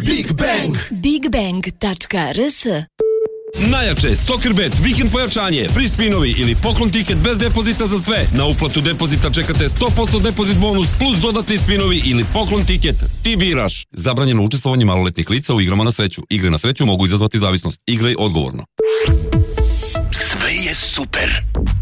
Big Bang. bigbang.rs. Najjače, Soccerbet, vikend pojačanje, free spinovi ili poklon tiket bez depozita za sve. Na uplatu depozita čekate 100% depozit bonus plus dodatni spinovi ili poklon tiket. Ti biraš. Zabranjeno učestvovanje maloletnih lica u igrama na sreću. Igre na sreću mogu izazvati zavisnost. Igraj odgovorno. Sve je super.